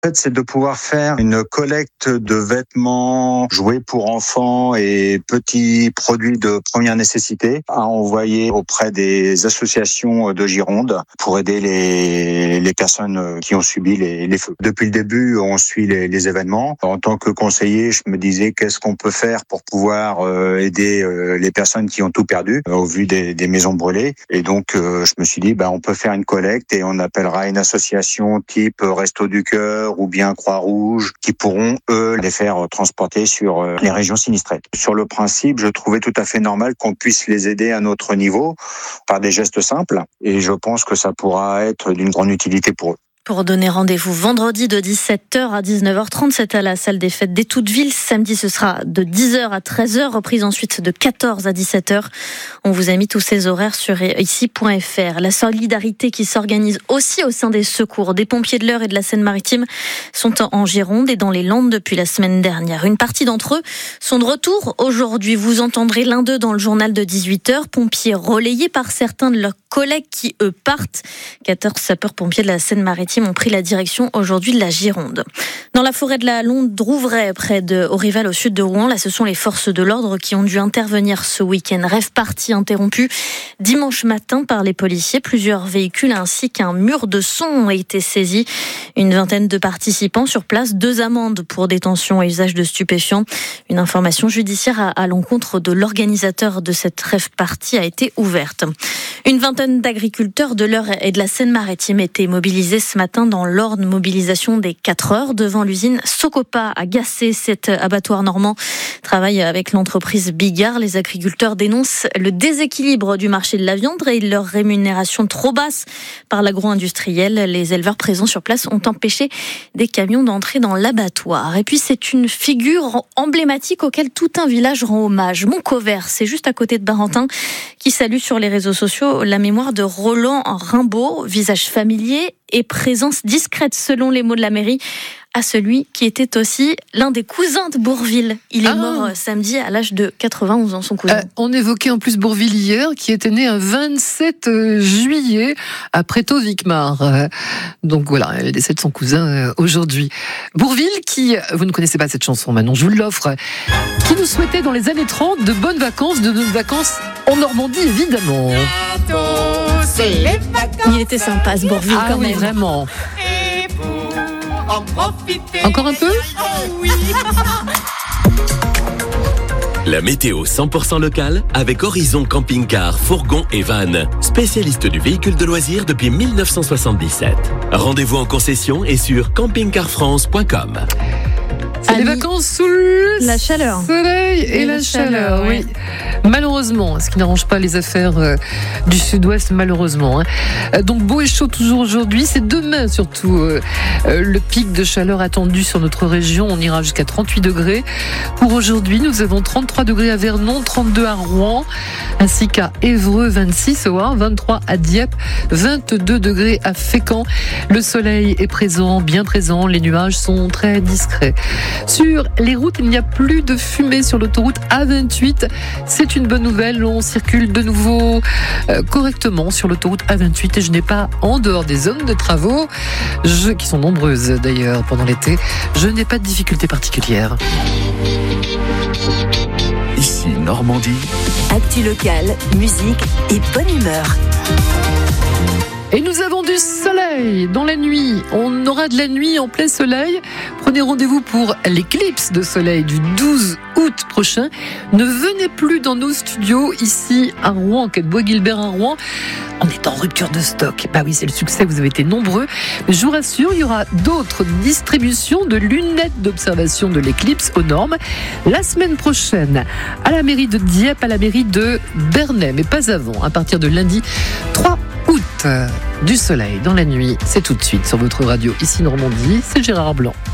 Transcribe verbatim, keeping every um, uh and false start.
En fait, c'est de pouvoir faire une collecte de vêtements, jouets pour enfants et petits produits de première nécessité à envoyer auprès des associations de Gironde pour aider les, les personnes qui ont subi les, les feux. Depuis le début, on suit les, les événements. En tant que conseiller, je me disais qu'est-ce qu'on peut faire pour pouvoir euh, aider euh, les personnes qui ont tout perdu euh, au vu des, des maisons brûlées. Et donc, euh, je me suis dit, bah, on peut faire une collecte et on appellera une association type Resto du Cœur ou bien Croix-Rouge qui pourront, eux, les faire transporter sur les régions sinistrées. Sur le principe, je trouvais tout à fait normal qu'on puisse les aider à notre niveau par des gestes simples et je pense que ça pourra être d'une grande utilité pour eux. Pour donner rendez-vous vendredi de dix-sept heures à dix-neuf heures trente, c'est à la salle des fêtes d'Étouteville. Samedi, ce sera de dix heures à treize heures, reprise ensuite de quatorze à dix-sept heures. On vous a mis tous ces horaires sur ici point f r. La solidarité qui s'organise aussi au sein des secours. Des pompiers de l'Eure et de la Seine-Maritime sont en Gironde et dans les Landes depuis la semaine dernière. Une partie d'entre eux sont de retour aujourd'hui. Vous entendrez l'un d'eux dans le journal de dix-huit heures. Pompiers relayés par certains de leurs collègues qui, eux, partent. quatorze sapeurs-pompiers de la Seine-Maritime ont pris la direction aujourd'hui de la Gironde. Dans la forêt de la Londe-Rouvray, près de Aurival, au sud de Rouen, là, ce sont les forces de l'ordre qui ont dû intervenir ce week-end. Rêve party interrompu dimanche matin par les policiers. Plusieurs véhicules ainsi qu'un mur de son ont été saisis. Une vingtaine de participants sur place. Deux amendes pour détention et usage de stupéfiants. Une information judiciaire à, à l'encontre de l'organisateur de cette rêve party a été ouverte. Une vingtaine d'agriculteurs de l'Eure et de la Seine-Maritime étaient mobilisés ce matin dans l'ordre mobilisation des quatre heures devant l'usine Socopa à Gacé. Cet abattoir normand travaille avec l'entreprise Bigard. Les agriculteurs dénoncent le déséquilibre du marché de la viande et leur rémunération trop basse par l'agro-industriel. Les éleveurs présents sur place ont empêché des camions d'entrer dans l'abattoir. Et puis c'est une figure emblématique auquel tout un village rend hommage. Montcouvert, c'est juste à côté de Barentin, qui salue sur les réseaux sociaux la mémoire de Roland Rimbaud, visage familier et présence discrète selon les mots de la mairie, à celui qui était aussi l'un des cousins de Bourvil. Il est ah. mort samedi à l'âge de quatre-vingt-onze ans, son cousin. Euh, on évoquait en plus Bourvil hier, qui était né un vingt-sept juillet à Prétot-Vicmar. Euh, donc voilà, le décès de son cousin euh, aujourd'hui. Bourvil, qui, vous ne connaissez pas cette chanson maintenant, je vous l'offre, qui nous souhaitait dans les années trente de bonnes vacances, de bonnes vacances en Normandie, évidemment. Il était sympa, ce Bourvil, ah, quand oui, même. Vraiment. Encore un peu ? La météo cent pour cent locale avec Horizon Camping-Car, Fourgon et Van, spécialiste du véhicule de loisirs depuis mille neuf cent soixante-dix-sept. Rendez-vous en concession et sur camping car france point com. C'est les vacances sous le la chaleur. soleil et, et la, la chaleur, chaleur oui. Malheureusement, ce qui n'arrange pas les affaires euh, du sud-ouest, malheureusement. Hein. Euh, donc beau et chaud toujours aujourd'hui, c'est demain surtout euh, euh, le pic de chaleur attendu sur notre région. On ira jusqu'à trente-huit degrés. Pour aujourd'hui, nous avons trente-trois degrés à Vernon, trente-deux à Rouen, ainsi qu'à Évreux, vingt-six au Havre, vingt-trois à Dieppe, vingt-deux degrés à Fécamp. Le soleil est présent, bien présent, les nuages sont très discrets. Sur les routes, il n'y a plus de fumée sur l'autoroute A vingt-huit. C'est une bonne nouvelle, on circule de nouveau euh, correctement sur l'autoroute A vingt-huit et je n'ai pas, en dehors des zones de travaux, je, qui sont nombreuses d'ailleurs pendant l'été, je n'ai pas de difficultés particulières. Ici Normandie. Actu locale, musique et bonne humeur. Et nous avons du soleil dans la nuit. On aura de la nuit en plein soleil. Prenez rendez-vous pour l'éclipse de soleil du douze août prochain. Ne venez plus dans nos studios ici à Rouen, quai de Bois-Guilbert à Rouen. On est en rupture de stock. Bah oui, c'est le succès, vous avez été nombreux. Mais je vous rassure, il y aura d'autres distributions de lunettes d'observation de l'éclipse aux normes la semaine prochaine à la mairie de Dieppe, à la mairie de Bernay, mais pas avant, à partir de lundi trois août. Du soleil dans la nuit, c'est tout de suite sur votre radio ici Normandie, c'est Gérard Blanc.